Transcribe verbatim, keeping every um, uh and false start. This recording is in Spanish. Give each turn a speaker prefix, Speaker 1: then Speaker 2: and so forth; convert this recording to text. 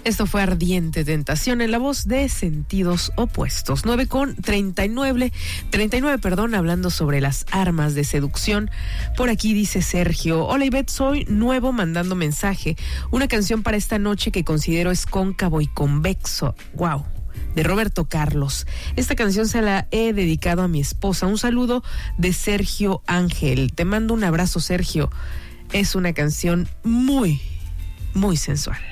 Speaker 1: Esto fue Ardiente Tentación en la voz de Sentidos Opuestos. nueve con treinta y nueve, treinta y nueve, perdón, hablando sobre las armas de seducción. Por aquí dice Sergio: hola Ivette, soy nuevo mandando mensaje. Una canción para esta noche que considero es cóncavo y convexo. Wow. De Roberto Carlos. Esta canción se la he dedicado a mi esposa. Un saludo de Sergio Ángel. Te mando un abrazo, Sergio. Es una canción muy, muy sensual.